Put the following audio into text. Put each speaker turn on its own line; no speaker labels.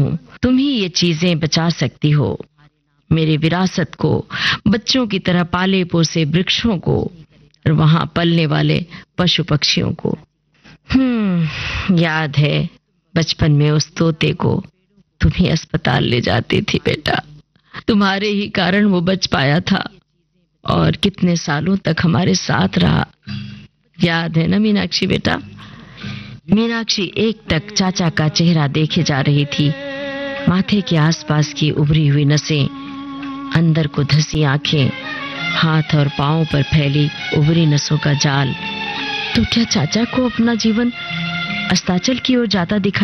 हूँ तुम ही ये चीजें बचा सकती हो, मेरे विरासत को, बच्चों की तरह पाले पोसे वृक्षों को और वहां पलने वाले पशु पक्षियों को। याद है बचपन में उस तोते को तुम ही अस्पताल ले जाती थी बेटा, तुम्हारे ही कारण वो बच पाया था और कितने सालों तक हमारे साथ रहा। याद है ना मीनाक्षी बेटा? मीनाक्षी एकटक चाचा का चेहरा देखे जा रही थी, माथे के आसपास की उभरी हुई नसें, अंदर को धसी आंखें, हाथ और पांव पर फैली उभरी नसों का जाल। तो क्या चाचा को अपना जीवन अस्ताचल की ओर जाता दिखाई